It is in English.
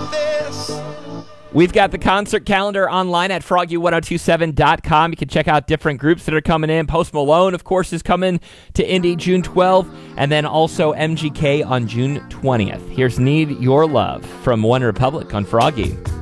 this. We've got the concert calendar online at froggy1027.com. You can check out different groups that are coming in. Post Malone, of course, is coming to Indy June 12th, and then also MGK on June 20th. Here's Need Your Love from One Republic on Froggy.